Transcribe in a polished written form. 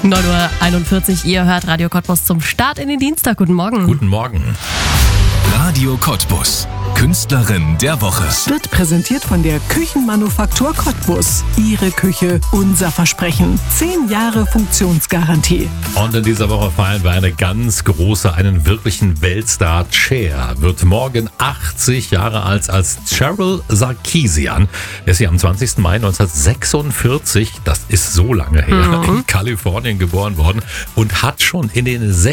9:41 Uhr, ihr hört Radio Cottbus zum Start in den Dienstag. Guten Morgen. Guten Morgen. Radio Cottbus. Künstlerin der Woche. Wird präsentiert von der Küchenmanufaktur Cottbus. Ihre Küche, unser Versprechen. 10 Jahre Funktionsgarantie. Und in dieser Woche feiern wir eine ganz große, einen wirklichen Weltstar. Cher wird morgen 80 Jahre alt als Cheryl Sarkisian. Ist sie am 20. Mai 1946, das ist so lange her, in Kalifornien geboren worden und hat schon in den